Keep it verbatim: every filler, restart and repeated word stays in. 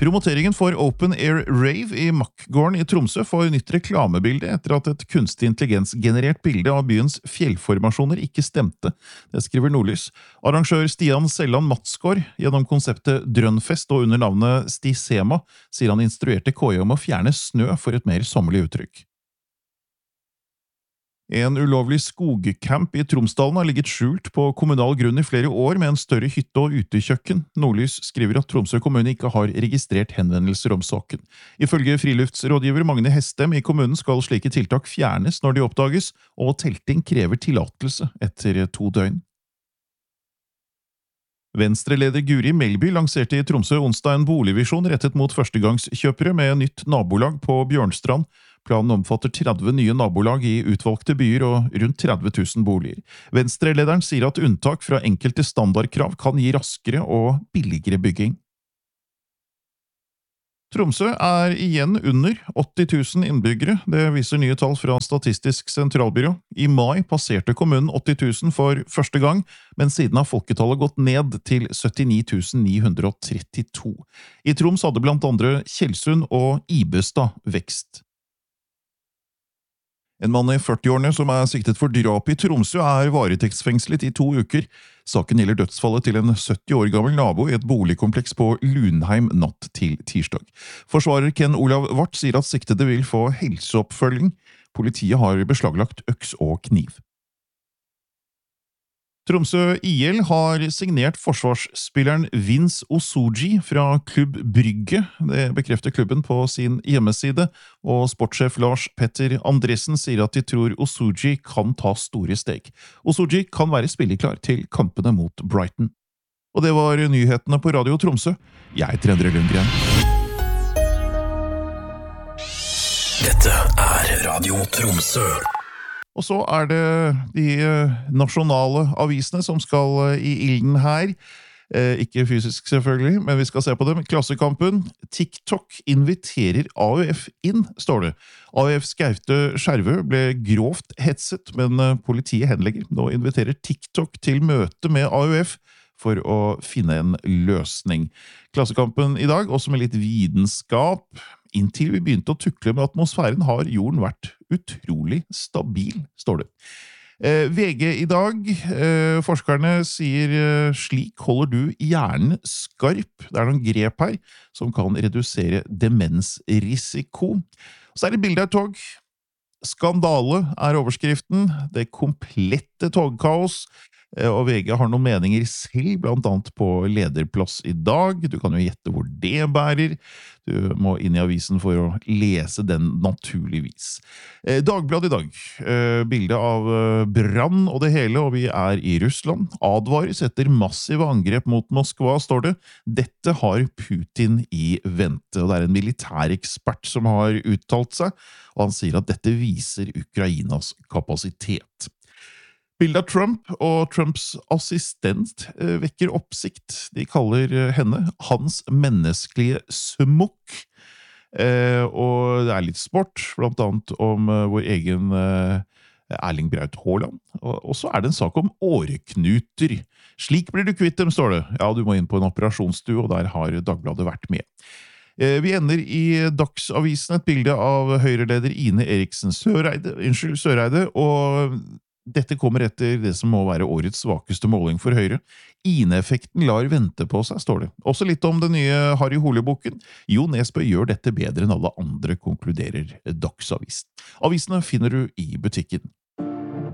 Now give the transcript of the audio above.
Promoteringen for Open Air Rave i Makkgården i Tromsø får nytt reklamebilde etter at et kunstig intelligens-generert bilde av byens fjellformasjoner ikke stemte. Det skriver Nordlys. Arrangør Stian Selland Matsgaard gjennom konseptet Drønfest og under navnet Stisema sier han instruerte K I om å fjerne snø for et mer sommerlig uttrykk. En ulovlig skogcamp i Tromsdalen har ligget skjult på kommunal grunn i flere år med en større hytte og utekjøkken. Nordlys skriver at Tromsø kommune ikke har registrert henvendelser om saken. Ifølge friluftsrådgiver Magne Hestem i kommunen skal slike tiltak fjernes når de oppdages, og telting krever tillatelse etter to døgn. Venstre-leder Guri Melby lanserte i Tromsø onsdag en boligvisjon rettet mot førstegangskjøpere med nytt nabolag på Bjørnstrand. Planen omfatter tretti nye nabolag i utvalgte byer og rundt tretti tusen boliger. Venstre-lederen sier at unntak fra enkelte standardkrav kan gi raskere og billigere bygging. Tromsø er igjen under åtti tusen innbyggere, det viser nye tall fra Statistisk sentralbyrå. I mai passerte kommunen åtti tusen for første gang, men siden har folketallet gått ned til syttini tusen ni hundre trettito. I Troms hadde blant andre Tjeldsund og Ibestad vekst. En mann i førtiårene som er siktet for drap i Tromsø er varetektsfengslet i to uker. Saken gjelder dødsfallet til en sytti år gammel nabo i et boligkompleks på Lunheim natt til tirsdag. Forsvarer Ken Olav Vart sier at siktede vil få helseoppfølging. Politiet har beslaglagt øks og kniv. Tromsø I L har signert forsvarsspilleren Vince Osuji fra Klubb Brygge. Det bekrefter klubben på sin hjemmeside, og sportssjef Lars Petter Andresen sier at de tror Osuji kan ta store steg. Osuji kan være spilleklar til kampene mot Brighton. Og det var nyhetene på Radio Tromsø. Jeg heter Endre Lundgren. Dette er Radio Tromsø. Og så er det de nasjonale avisene som skal i ilden her. Eh, ikke fysisk selvfølgelig, men vi skal se på dem. Klassekampen. TikTok inviterer A U F inn, står det. A U Fs Gaute Skjervø ble grovt hetset, men politiet henlegger. Nå inviterer TikTok til møte med A U F for å finne en løsning. Klassekampen i dag, også med litt vitenskap. Inntil vi begynte å tukle med atmosfæren har jorden vært utrolig stabil, står det. Eh, V G i dag, eh, forskerne sier eh, slik holder du hjernen skarp. Det er noen grep her som kan redusere demensrisiko. Så er det bildet av tog. Skandale er overskriften. Det komplette togkaos. Og V G har noen meninger selv, blant annet på lederplass i dag. Du kan jo gjette hvor det bærer. Du må inn i avisen for å lese den naturligvis. Eh, Dagblad i dag. Eh, bilde av eh, brann og det hele, og vi er i Russland. Advares etter massive angrep mot Moskva, står det. Dette har Putin i vente, og det er en militærekspert som har uttalt seg, og han sier at dette viser Ukrainas kapasitet. Bildet av Trump og Trumps assistent vekker oppsikt. De kaller henne hans menneskelige smokk. Eh, og det er litt sport, blant annet om uh, vår egen uh, Erling Braut Haaland. Og, og så er det en sak om åreknuter. Slik blir du kvitt dem, står det. Ja, du må inn på en operasjonsstue, og der har Dagbladet vært med. Eh, vi ender i Dagsavisen et bilde av Høyre-leder Ine Eriksen Søreide, unnskyld, Søreide, og dette kommer etter det som må være årets svakeste måling for Høyre. Ine-effekten lar vente på seg, står det. Også litt om den nye Harry Hole-boken. Jo Nesbø gjør dette bedre enn alle andre, konkluderer Dagsavisen. Avisene finner du i butikken.